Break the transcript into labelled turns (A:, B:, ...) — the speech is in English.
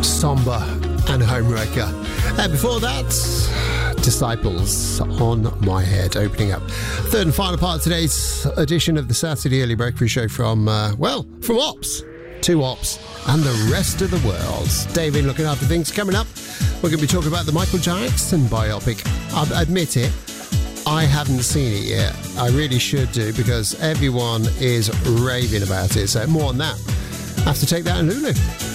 A: Somber and Homewrecker. And before that, Disciples on My Head, opening up. Third and final part of today's edition of the Saturday Early Breakfast Show from Ops to Ops and the rest of the world. David looking after things. Coming up, we're going to be talking about the Michael Jackson biopic. I'll admit it, I haven't seen it yet. I really should do because everyone is raving about it. So more on that. I have to take that in Lulu.